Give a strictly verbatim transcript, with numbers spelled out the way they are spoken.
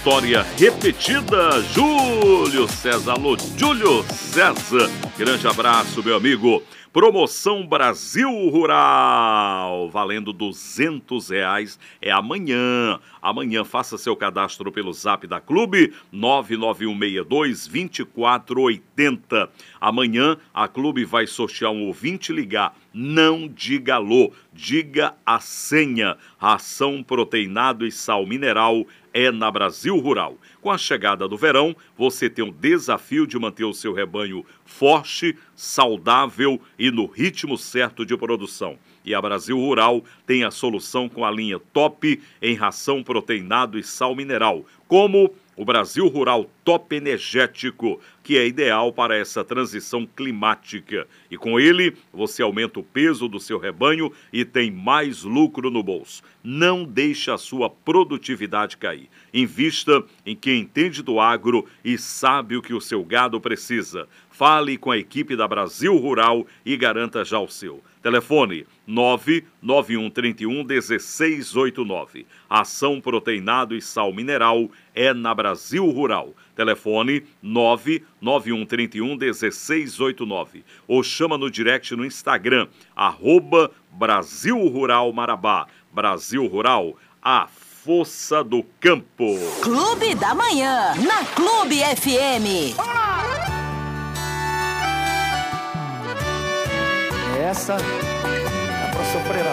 História repetida, Júlio César. Alô, Júlio César. Grande abraço, meu amigo. Promoção Brasil Rural, valendo duzentos reais, é amanhã. Amanhã faça seu cadastro pelo zap da Clube, nove nove um seis dois, dois quatro oito zero. Amanhã a Clube vai sortear um ouvinte ligar. Não diga alô, diga a senha. Ração proteinado e sal mineral é na Brasil Rural. Com a chegada do verão, você tem o desafio de manter o seu rebanho forte, saudável e no ritmo certo de produção. E a Brasil Rural tem a solução com a linha top em ração proteinado e sal mineral, como o Brasil Rural Top Energético, que é ideal para essa transição climática. E com ele, você aumenta o peso do seu rebanho e tem mais lucro no bolso. Não deixe a sua produtividade cair. Invista em quem entende do agro e sabe o que o seu gado precisa. Fale com a equipe da Brasil Rural e garanta já o seu. Telefone nove nove um três um um seis oito nove. Ação proteinado e sal mineral é na Brasil Rural. Telefone nove nove um três um um seis oito nove. Ou chama no direct no Instagram, arroba Brasil Rural Marabá. Brasil Rural, a força do campo. Clube da Manhã, na Clube F M. Essa é pra sofrer.